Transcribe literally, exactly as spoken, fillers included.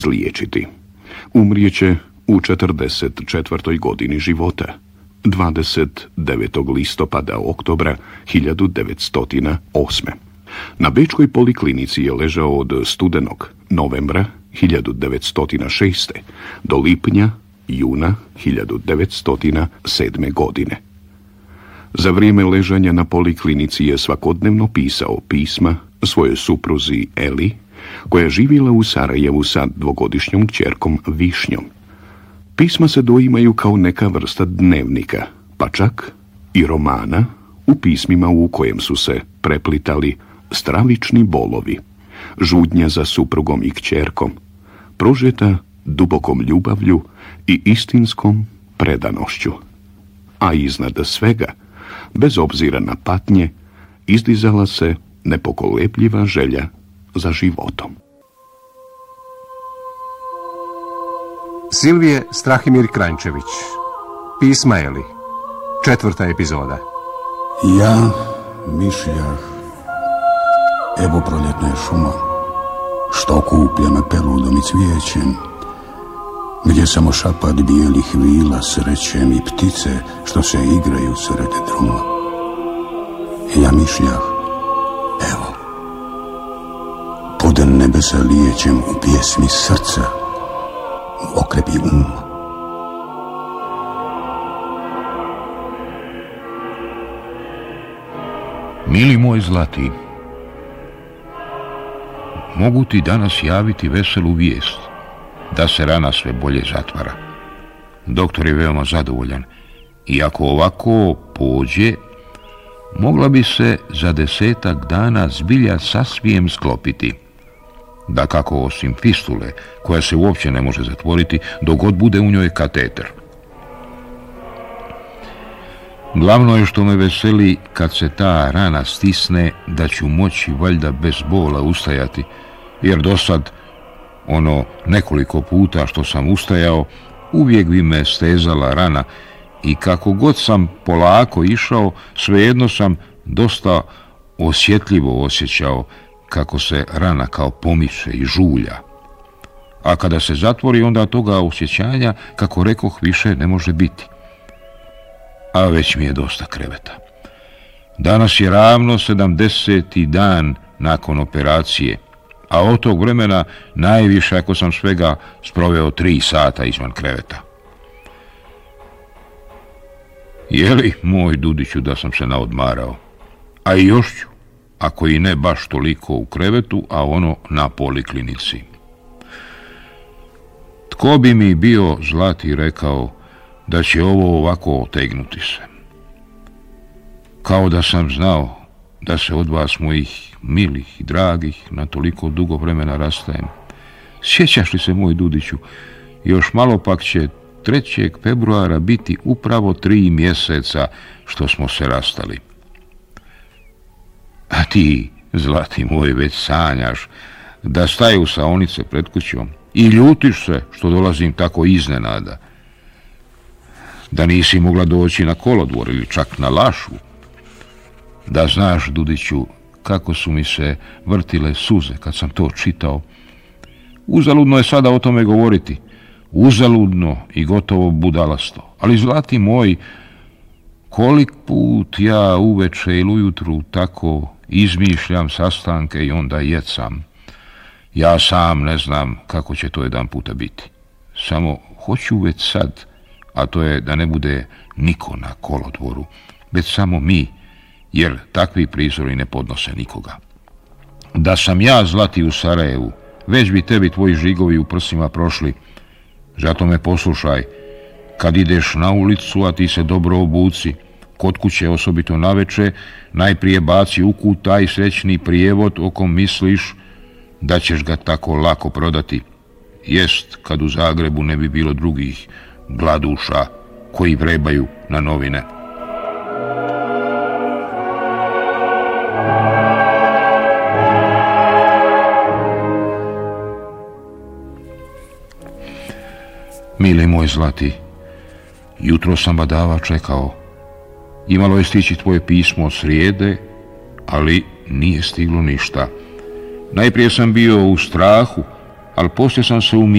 izliječiti. Umrijeće u četrdeset četvrtoj godini života, dvadeset devetog listopada oktobra hiljadu devetsto osme. Na bečkoj poliklinici je ležao od studenog novembra hiljadu devetsto šeste do lipnja juna hiljadu devetsto sedme godine. Za vrijeme ležanja na poliklinici je svakodnevno pisao pisma svojoj supruzi Eli, koja je živjela u Sarajevu sa dvogodišnjom kćerkom Višnjom. Pisma se doimaju kao neka vrsta dnevnika, pa čak i romana u pismima u kojem su se preplitali stravični bolovi, žudnja za suprugom i kćerkom, prožeta dubokom ljubavlju i istinskom predanošću. A iznad svega, bez obzira na patnje, izdizala se nepokolebljiva želja za životom. Silvije Strahimir Kranjčević. Pisma Eli. Četvrta epizoda. Ja, mišljah, evo proljetna je šuma, što kuplja me peludom i cvijećem, gdje samo šapat bijelih vila srećem i ptice što se igraju sred druma. Ja mišljah, evo, pod nebesa lijećem u pjesmi srca, okrepi um. Mili moj zlati, mogu ti danas javiti veselu vijest da se rana sve bolje zatvara. Doktor je veoma zadovoljan i ako ovako pođe, mogla bi se za desetak dana zbilja sasvijem sklopiti. Dakako osim fistule, koja se uopće ne može zatvoriti dok god bude u njoj kateter. Glavno je što me veseli kad se ta rana stisne da ću moći valjda bez bola ustajati, jer dosad ono nekoliko puta što sam ustajao uvijek bi me stezala rana i kako god sam polako išao, svejedno sam dosta osjetljivo osjećao kako se rana kao pomiče i žulja. A kada se zatvori, onda toga osjećanja, kako rekoh, više ne može biti. A već mi je dosta kreveta. Danas je ravno sedamdeseti dan nakon operacije, a od tog vremena najviše ako sam svega sproveo tri sata izvan kreveta. Je li, moj Dudiću, da sam se naodmarao? A i još ću, ako i ne baš toliko u krevetu, a ono na poliklinici. Tko bi mi bio, zlati, rekao da će ovo ovako otegnuti se? Kao da sam znao da se od vas, mojih milih i dragih, na toliko dugo vremena rastajem. Sjećaš li se, moj Dudiću, još malo pak će trećeg februara biti upravo tri mjeseca što smo se rastali. A ti, zlati moj, već sanjaš da staju saonice pred kućom i ljutiš se što dolazim tako iznenada. Da nisi mogla doći na kolodvor ili čak na lašu. Da znaš, Dudiću, kako su mi se vrtile suze kad sam to čitao. Uzaludno je sada o tome govoriti. Uzaludno i gotovo budalasto. Ali, zlati moj, kolik put ja uveče ili ujutru tako izmišljam sastanke i onda jecam. Ja sam ne znam kako će to jedan puta biti. Samo hoću već sad, a to je da ne bude niko na kolodvoru, već samo mi, jer takvi prizori ne podnose nikoga. Da sam ja, zlati, u Sarajevu, već bi tebi tvoji žigovi u prsima prošli. Zato me poslušaj, kad ideš na ulicu, a ti se dobro obuci, kod kuće, osobito naveče, najprije baci u kut taj srećni prijevod o kom misliš da ćeš ga tako lako prodati. Jest, kad u Zagrebu ne bi bilo drugih gladuša koji vrebaju na novine. Mili moj zlati, jutro sam badava čekao. Imalo je stići tvoje pismo od srijede, ali nije stiglo ništa. Najprije sam bio u strahu, ali poslije sam se umirio.